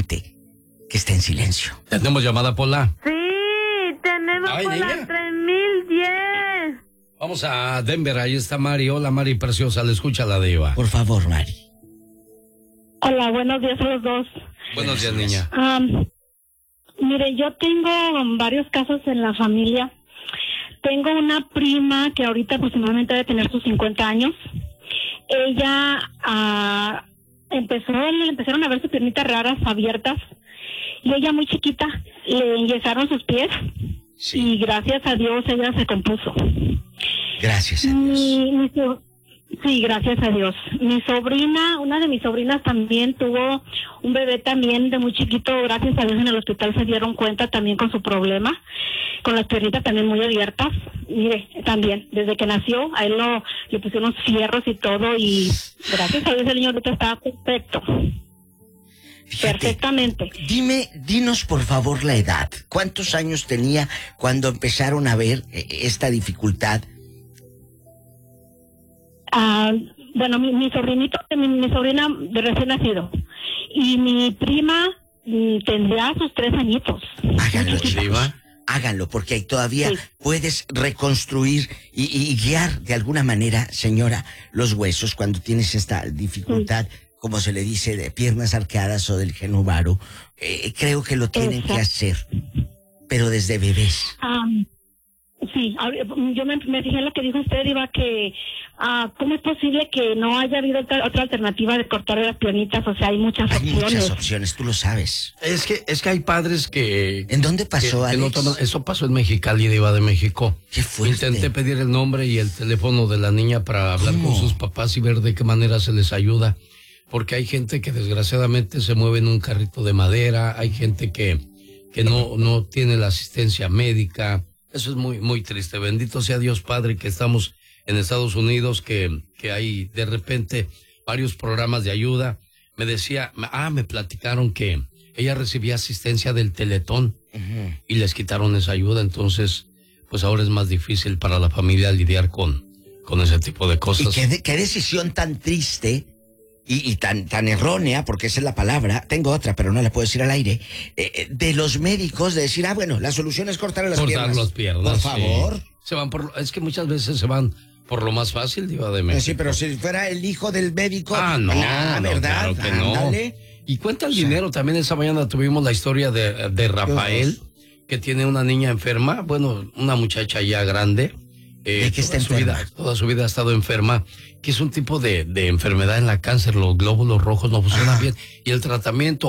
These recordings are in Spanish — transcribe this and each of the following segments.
gente que está en silencio. ¿Tenemos llamada, Pola? Sí, tenemos por la 3010. Vamos a Denver, ahí está Mari. Hola, Mari preciosa, le escucha la diva. Por favor, Mari. Hola, buenos días a los dos. Buenos días, niña. Mire, yo tengo varios casos en la familia. Tengo una prima que ahorita aproximadamente debe tener sus 50 años. Ella le empezaron a ver sus piernitas raras, abiertas, y ella muy chiquita, le enyesaron sus pies, y gracias a Dios ella se compuso. Gracias a Dios. Sí, gracias a Dios. Mi sobrina, una de mis sobrinas también tuvo un bebé también de muy chiquito, gracias a Dios en el hospital se dieron cuenta también con su problema, con las piernitas también muy abiertas. Mire, también, desde que nació, a él le pusieron fierros y todo, y gracias a Dios el niño ahorita estaba perfecto. Fíjate, perfectamente. Dinos por favor la edad. ¿Cuántos años tenía cuando empezaron a ver esta dificultad? Bueno, mi sobrinito, mi sobrina de recién nacido, y mi prima tendrá sus 3 añitos. Háganlo, chicos. Háganlo, porque ahí todavía puedes reconstruir y guiar de alguna manera, señora, los huesos cuando tienes esta dificultad, como se le dice, de piernas arqueadas o del genuvaro. Creo que lo tienen que hacer, pero desde bebés. Sí, yo me fijé en lo que dijo usted, Iba, que ¿cómo es posible que no haya habido otra alternativa de cortar las piernitas? O sea, hay muchas opciones. Hay muchas opciones, tú lo sabes. Es que hay padres que... ¿En dónde pasó, Alex? Eso pasó en Mexicali, Diva de México. Qué fuerte. Intenté pedir el nombre y el teléfono de la niña para hablar con sus papás y ver de qué manera se les ayuda. Porque hay gente que desgraciadamente se mueve en un carrito de madera, hay gente que no tiene la asistencia médica. Eso es muy, muy triste. Bendito sea Dios, Padre, que estamos en Estados Unidos, que hay de repente varios programas de ayuda. Me platicaron que ella recibía asistencia del Teletón y les quitaron esa ayuda. Entonces, pues ahora es más difícil para la familia lidiar con ese tipo de cosas. Y qué decisión tan triste y tan errónea, porque esa es la palabra. Tengo otra, pero no la puedo decir al aire, de los médicos, de decir, bueno, la solución es cortar las piernas. Por favor. Sí. Es que muchas veces se van por lo más fácil, Diva de México. Sí, pero si fuera el hijo del médico... no, ¿verdad? Claro que no. Y cuenta el dinero. También esta mañana tuvimos la historia de Rafael, que tiene una niña enferma, bueno, una muchacha ya grande. ¿De qué está enferma? Toda su vida ha estado enferma, que es un tipo de enfermedad en la cáncer. Los glóbulos rojos no funcionan bien, y el tratamiento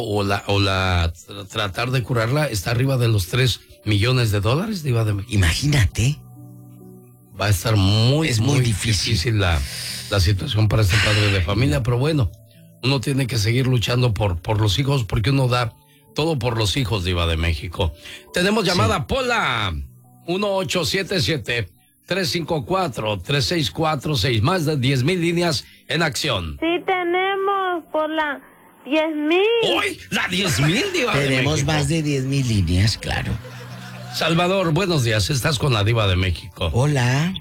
tratar de curarla está arriba de los $3 millones, Diva de México. Imagínate. Va a estar muy difícil la situación para este padre de familia, pero bueno, uno tiene que seguir luchando por los hijos, porque uno da todo por los hijos, Diva de México. Tenemos llamada, Pola, 1877-354-3646, más de 10,000 líneas en acción. Sí, tenemos por la 10,000. ¡Uy! ¡La 10,000, Diva de México! Tenemos más de 10,000 líneas, claro. Salvador, buenos días, estás con la Diva de México. Hola.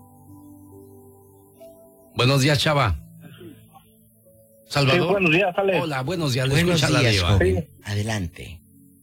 Buenos días, chava. Salvador. Sí, buenos días, Ale. Hola, buenos días, Buenos escucha días, la Diva. joven. Adelante.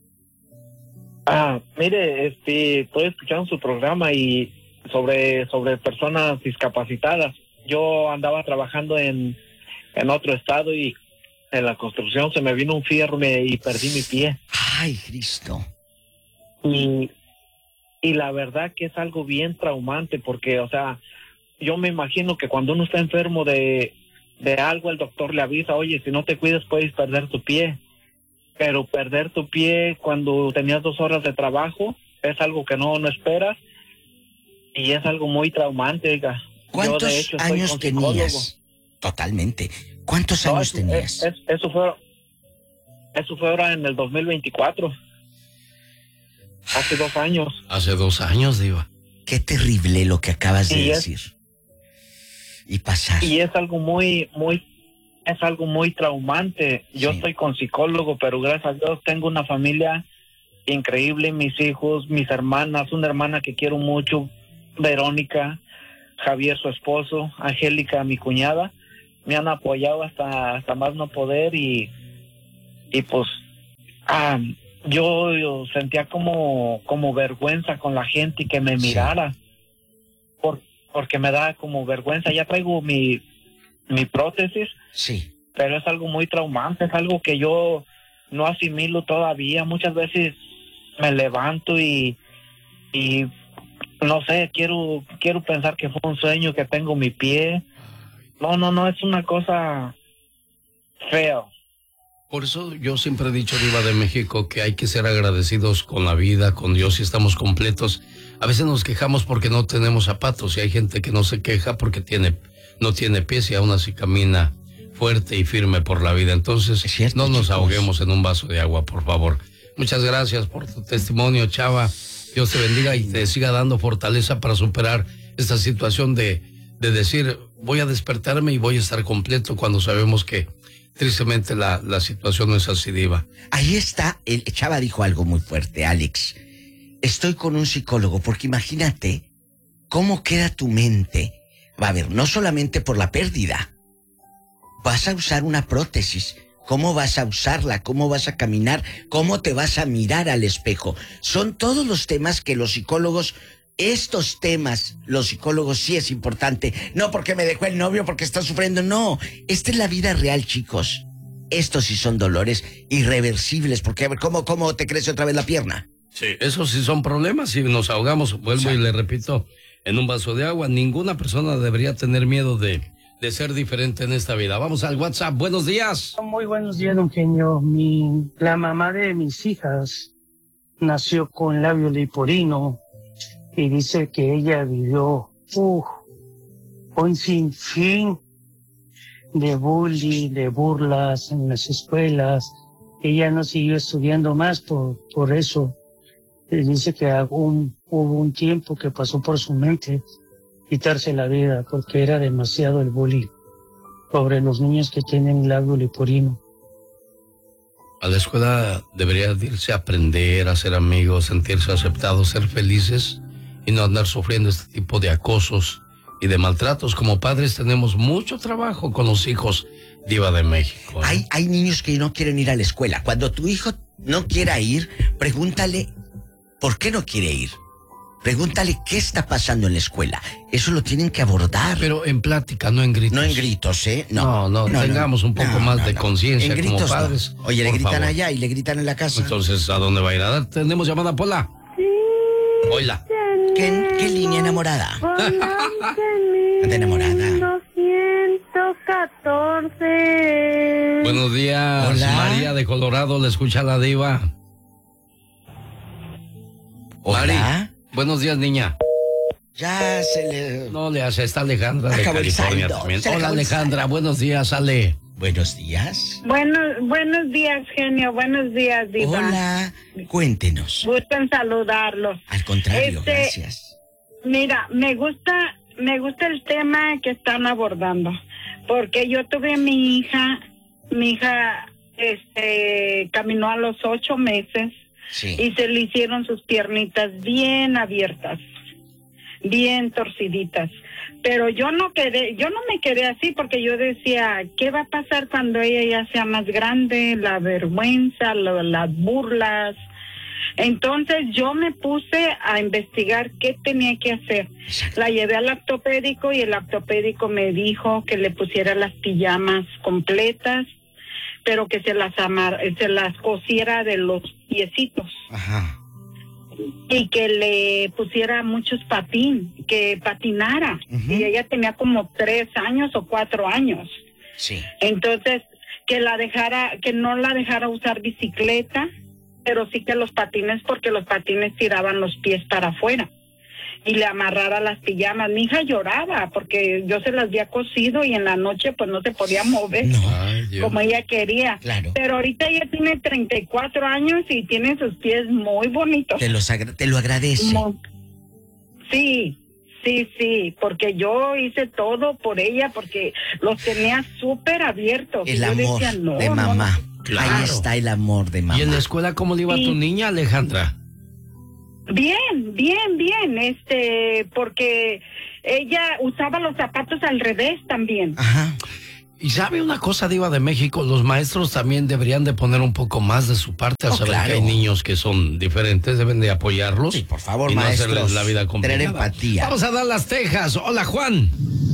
Mire, estoy escuchando su programa y sobre personas discapacitadas. Yo andaba trabajando en otro estado y en la construcción se me vino un fierro y perdí mi pie. Ay, Cristo. Y la verdad que es algo bien traumante porque, o sea, yo me imagino que cuando uno está enfermo de algo, el doctor le avisa, oye, si no te cuidas puedes perder tu pie. Pero perder tu pie cuando tenías 2 horas de trabajo es algo que no esperas y es algo muy traumante, oiga. ¿Cuántos yo, de hecho, años tenías? Totalmente. ¿Cuántos años tenías? Eso fue ahora en el 2024. Hace 2 años. Hace 2 años, Diva. Qué terrible lo que acabas de decir. Y pasar. Y es algo muy traumante. Yo soy con psicólogo, pero gracias a Dios tengo una familia increíble, mis hijos, mis hermanas, una hermana que quiero mucho, Verónica, Javier, su esposo, Angélica, mi cuñada, me han apoyado hasta más no poder y pues Yo sentía como vergüenza con la gente y que me mirara, porque me da como vergüenza. Ya traigo mi prótesis, Sí. pero es algo muy traumante, es algo que yo no asimilo todavía. Muchas veces me levanto y no sé, quiero pensar que fue un sueño, que tengo mi pie. No, es una cosa fea. Por eso yo siempre he dicho, Diva de México, que hay que ser agradecidos con la vida, con Dios, y estamos completos. A veces nos quejamos porque no tenemos zapatos, y hay gente que no se queja porque no tiene pies y aún así camina fuerte y firme por la vida. Entonces, cierto, no nos chicos. ahoguemos en un vaso de agua, por favor. Muchas gracias por tu testimonio, Chava. Dios te bendiga y te siga dando fortaleza para superar esta situación de decir, voy a despertarme y voy a estar completo, cuando sabemos que tristemente la situación no es así, Diva. Ahí está, el Chava dijo algo muy fuerte, Alex. Estoy con un psicólogo, porque imagínate cómo queda tu mente. Va a ver, no solamente por la pérdida. Vas a usar una prótesis. ¿Cómo vas a usarla? ¿Cómo vas a caminar? ¿Cómo te vas a mirar al espejo? Son todos los temas que los psicólogos, estos temas, los psicólogos sí es importante. No porque me dejó el novio, porque está sufriendo, no. Esta es la vida real, chicos. Estos sí son dolores irreversibles, porque a ver, ¿cómo te crece otra vez la pierna? Sí, esos sí son problemas. Si nos ahogamos, vuelvo y le repito, en un vaso de agua, ninguna persona debería tener miedo de ser diferente en esta vida. Vamos al WhatsApp. Buenos días. Muy buenos días, don Genio. La mamá de mis hijas nació con labio leporino y dice que ella vivió un sinfín de bullying, de burlas en las escuelas. Ella no siguió estudiando más por eso. Dice que hubo un tiempo que pasó por su mente quitarse la vida porque era demasiado el bullying sobre los niños que tienen labio leporino. A la escuela debería irse a aprender, a ser amigos, sentirse aceptados, ser felices y no andar sufriendo este tipo de acosos y de maltratos. Como padres tenemos mucho trabajo con los hijos, Diva de México, ¿eh? Hay niños que no quieren ir a la escuela. Cuando tu hijo no quiera ir, pregúntale por qué no quiere ir. Pregúntale qué está pasando en la escuela. Eso lo tienen que abordar. Pero en plática, no en gritos. No en gritos, ¿eh? No, tengamos un poco más de conciencia como gritos padres. no. Oye, le por gritan favor. allá y le gritan en la casa. Entonces, ¿a dónde va a ir a dar? ¿Tenemos llamada, Pola? Sí. Hola. ¿Qué línea enamorada? ¿De enamorada? 214. Buenos días, Hola. María de Colorado, le escucha la Diva. Hola. Mari, buenos días, niña. Ya se le... No le hace, está Alejandra de Acabó el California saldo, también. se le Hola, acabó el Alejandra, buenos días, Ale. Buenos días. Buenos días, genio. Buenos días, Diva. Hola, cuéntenos. Gusto en saludarlos. Al contrario, gracias. Mira, me gusta el tema que están abordando, porque yo tuve a mi hija caminó a los 8 meses Sí. y se le hicieron sus piernitas bien abiertas, bien torciditas. Pero yo no me quedé así, porque yo decía, ¿qué va a pasar cuando ella ya sea más grande? La vergüenza, las burlas. Entonces yo me puse a investigar qué tenía que hacer. Exacto. La llevé al ortopédico y el ortopédico me dijo que le pusiera las pijamas completas, pero que se las cosiera de los piecitos. Ajá. Y que le pusiera muchos que patinara. Ujú. Y ella tenía como 3 años o 4 años. Sí. Entonces, que no la dejara usar bicicleta, pero sí que los patines, porque los patines tiraban los pies para afuera. Y le amarrara las pijamas. Mi hija lloraba porque yo se las había cosido y en la noche pues no se podía mover No. Ay, Dios. como ella quería. Claro. Pero ahorita ella tiene 34 años y tiene sus pies muy bonitos. Te lo agradece. Sí, porque yo hice todo por ella, porque los tenía súper abiertos. El Y yo amor decía, no, de no, mamá. no. Claro. Ahí está el amor de mamá. ¿Y en la escuela cómo le iba a tu Sí. niña, Alejandra? Bien, porque ella usaba los zapatos al revés también. Ajá. Y sabe una cosa, Diva de México, los maestros también deberían de poner un poco más de su parte al saber claro. que hay niños que son diferentes, deben de apoyarlos. Sí, por favor, y no maestros, hacerles la vida complicada. tener empatía. Vamos a Dallas, Texas. Hola, Juan.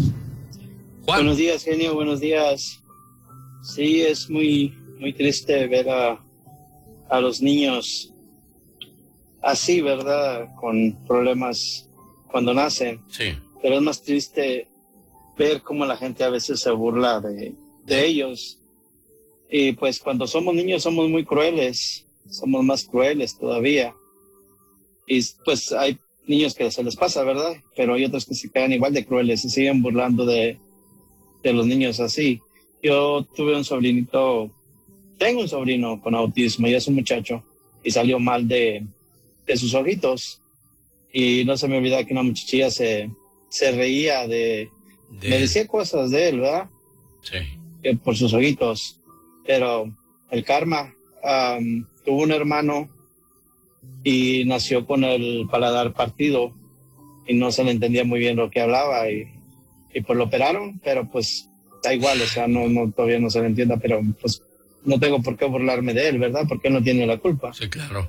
Buenos días, genio, buenos días. Sí, es muy triste ver a los niños así, ¿verdad? Con problemas cuando nacen. Sí. Pero es más triste ver cómo la gente a veces se burla de ellos. Y pues cuando somos niños somos muy crueles, somos más crueles todavía. Y pues hay niños que se les pasa, ¿verdad? Pero hay otros que se quedan igual de crueles y siguen burlando de los niños así. Yo tuve un sobrinito, tengo un sobrino con autismo y es un muchacho y salió mal de sus ojitos. Y no se me olvida que una muchachilla se reía me decía cosas de él, ¿verdad? Sí. Que por sus ojitos. Pero el karma, tuvo un hermano y nació con el paladar partido y no se le entendía muy bien lo que hablaba y pues lo operaron, pero pues da igual, o sea, no todavía no se le entienda, pero pues no tengo por qué burlarme de él, ¿verdad? Porque él no tiene la culpa. Sí, claro.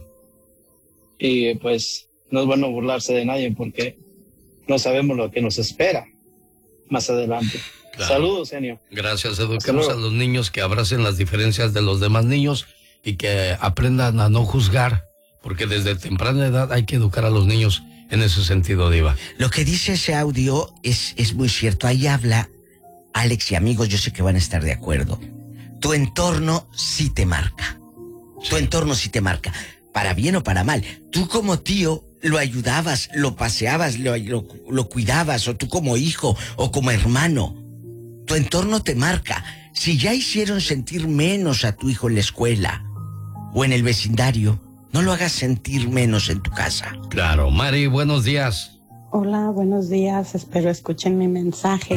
Y pues no es bueno burlarse de nadie porque no sabemos lo que nos espera más adelante. Claro. Saludos, genio. Gracias. Eduquemos a los niños que abracen las diferencias de los demás niños y que aprendan a no juzgar, porque desde temprana edad hay que educar a los niños en ese sentido, Diva. Lo que dice ese audio es muy cierto. Ahí habla, Alex y amigos, yo sé que van a estar de acuerdo. Tu entorno sí te marca. Sí. Tu entorno sí te marca. Para bien o para mal. Tú como tío lo ayudabas, lo paseabas, lo cuidabas, o tú como hijo o como hermano. Tu entorno te marca. Si ya hicieron sentir menos a tu hijo en la escuela o en el vecindario, no lo hagas sentir menos en tu casa. Claro. Mari, buenos días. Hola, buenos días. Espero escuchen mi mensaje.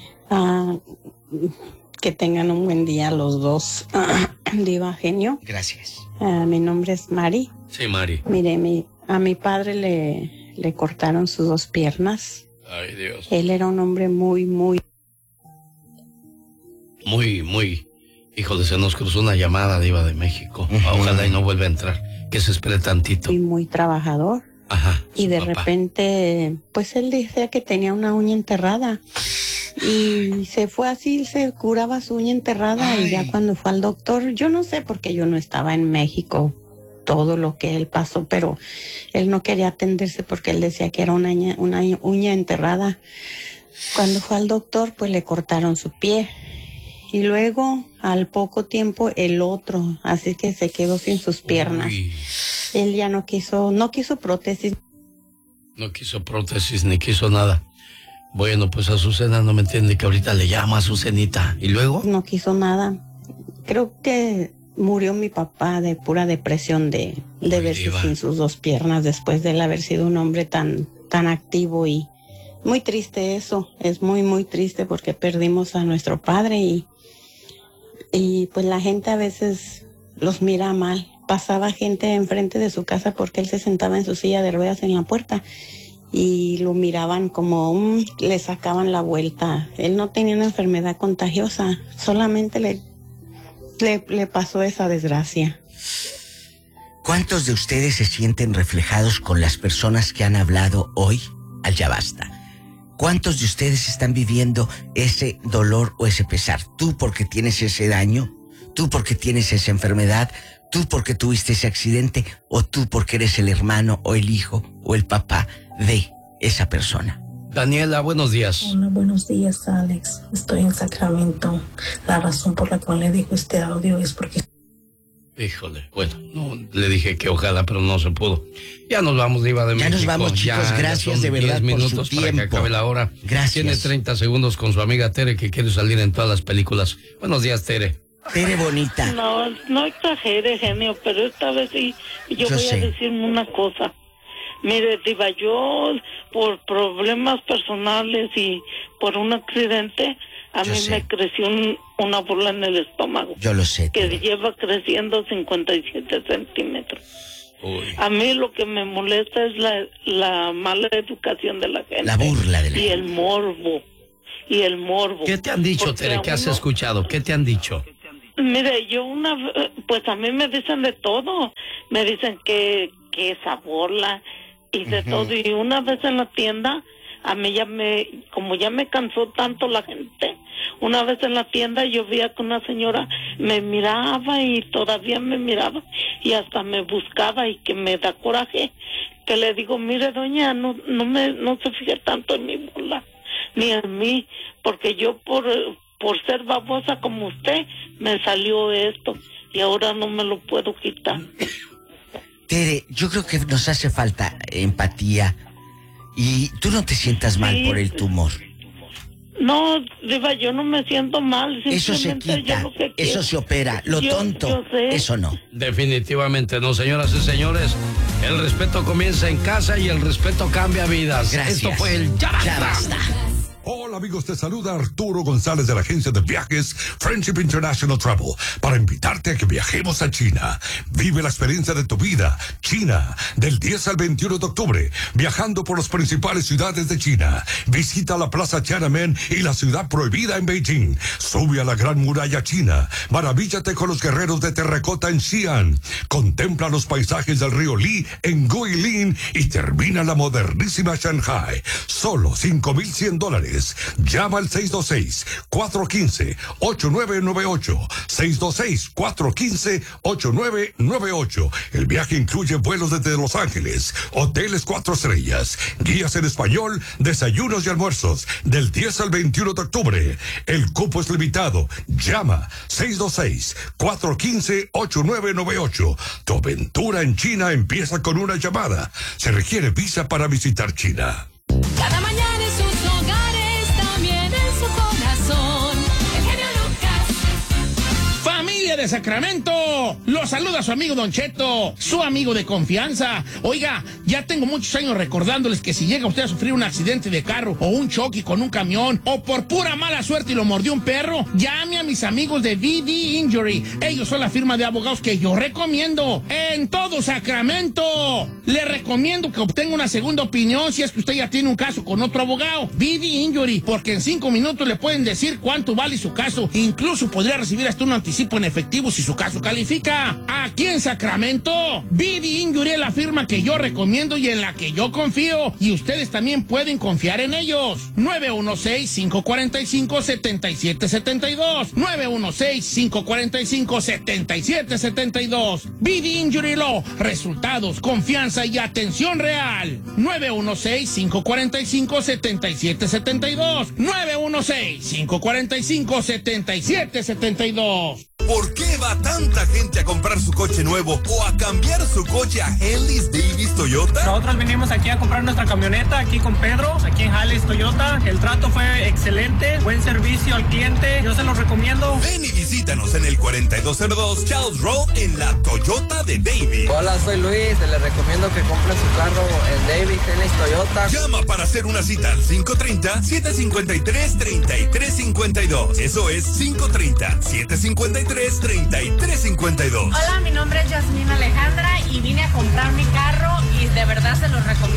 Que tengan un buen día los dos. Diva, genio. Gracias. Mi nombre es Mari. Sí, Mari. Mire, a mi padre le cortaron sus 2 piernas. Ay, Dios. Él era un hombre muy... Híjole, se nos cruzó una llamada, Diva de México. Ojalá y no vuelva a entrar. Que se espere tantito. Muy trabajador. Ajá. Y de repente, pues él decía que tenía una uña enterrada. Y se fue así, se curaba su uña enterrada. Ay. Y ya cuando fue al doctor, yo no sé porque yo no estaba en México, todo lo que él pasó, pero él no quería atenderse porque él decía que era una uña enterrada. Cuando fue al doctor, pues le cortaron su pie. Y luego, al poco tiempo, el otro, así que se quedó sin sus piernas. Uy. Él ya no quiso prótesis. No quiso prótesis, ni quiso nada. Bueno, pues Azucena no me entiende que ahorita le llama a Azucenita. ¿Y luego? No quiso nada. Creo que murió mi papá de pura depresión de verse sin sus 2 piernas después de él haber sido un hombre tan activo y muy triste eso. Es muy triste porque perdimos a nuestro padre y pues la gente a veces los mira mal. Pasaba gente enfrente de su casa porque él se sentaba en su silla de ruedas en la puerta y lo miraban como le sacaban la vuelta. Él no tenía una enfermedad contagiosa, solamente le pasó esa desgracia. ¿Cuántos de ustedes se sienten reflejados con las personas que han hablado hoy al Ya Basta? ¿Cuántos de ustedes están viviendo ese dolor o ese pesar? Tú porque tienes ese daño, tú porque tienes esa enfermedad, tú porque tuviste ese accidente, o tú porque eres el hermano o el hijo o el papá de esa persona. Daniela, buenos días. Hola, buenos días, Alex. Estoy en Sacramento. La razón por la cual le digo este audio es porque... Híjole, bueno, no, le dije que ojalá, pero no se pudo. Ya nos vamos, Diva de México. Ya nos vamos, chicos, gracias de verdad 10 minutos por su tiempo. para que acabe la hora. Gracias. Tiene 30 segundos con su amiga Tere, que quiere salir en todas las películas. Buenos días, Tere. Tere bonita. No exagere, genio, pero esta vez sí, yo voy a decirme una cosa. Mire, Diva, yo por problemas personales y por un accidente, a mí me creció una bola en el estómago. Yo lo sé. Que lleva creciendo 57 centímetros. Uy. A mí lo que me molesta es la mala educación de la gente. La burla de la gente. Y el morbo. y el morbo. ¿Qué te han dicho, Porque Tere? ¿Qué has escuchado? ¿Qué te han dicho? Mire, pues a mí me dicen de todo. Me dicen que saborla y de todo. Y una vez en la tienda, a mí como ya me cansó tanto la gente, una vez en la tienda yo veía que una señora me miraba y todavía me miraba y hasta me buscaba, y que me da coraje, que le digo, mire doña, no se fije tanto en mi bola, ni en mí, porque yo por ser babosa como usted, me salió esto y ahora no me lo puedo quitar. Tere, yo creo que nos hace falta empatía y tú no te sientas mal por el tumor. No, Diva, yo no me siento mal. Eso se quita, eso se opera. Lo tonto, eso no. Definitivamente no, señoras y señores. El respeto comienza en casa y el respeto cambia vidas. Gracias. Esto fue el Ya Basta. Hola amigos, te saluda Arturo González de la agencia de viajes Friendship International Travel para invitarte a que viajemos a China. Vive la experiencia de tu vida. China, del 10 al 21 de octubre, viajando por las principales ciudades de China. Visita la Plaza Tiananmen y la ciudad prohibida en Beijing. Sube a la Gran Muralla China. Maravíllate con los guerreros de terracota en Xi'an. Contempla los paisajes del río Li en Guilin y termina la modernísima Shanghai. Solo $5,100. Llama al 626-415-8998. 626-415-8998. El viaje incluye vuelos desde Los Ángeles, hoteles 4 estrellas, guías en español, desayunos y almuerzos, del 10 al 21 de octubre. El cupo es limitado. Llama 626-415-8998. Tu aventura en China empieza con una llamada. Se requiere visa para visitar China. Cada mañana en sus hogares, también en su corazón, el genio Lucas. Familia de Sacramento, los saluda su amigo Don Cheto, su amigo de confianza. Oiga, ya tengo muchos años recordándoles que si llega usted a sufrir un accidente de carro o un choque con un camión o por pura mala suerte y lo mordió un perro, llame a mis amigos de VD Injury. Ellos son la firma de abogados que yo recomiendo en todo Sacramento. Le recomiendo que obtenga una segunda opinión si es que usted ya tiene un caso con otro abogado. VD Injury, porque en 5 minutos le pueden decir cuánto vale su caso. Incluso podría recibir hasta un anticipo en efectivo si su caso califica. Aquí en Sacramento, VD Injury es la firma que yo recomiendo y en la que yo confío. Y ustedes también pueden confiar en ellos. 916-545-7772. 916-545-7772. VD Injury Law. Resultados, confianza y atención real. 916-545-7772. 916-545-7772. ¿Por qué va tanta gente a comprar su coche nuevo o a cambiar su coche a Harley Davidson Toyota? Nosotros vinimos aquí a comprar nuestra camioneta, aquí con Pedro, aquí en Harley Toyota. El trato fue excelente, buen servicio al cliente, yo se los recomiendo. Ven y visítanos en el 4202 Charles Road en la Toyota de David. Hola, soy Luis, les recomiendo que compren su carro en David Harley Toyota. Llama para hacer una cita al 530-753-3352. Eso es 530-753-3352. Hola, mi nombre es Yasmina Alejandra y vine a comprar mi carro y de verdad se los recomiendo.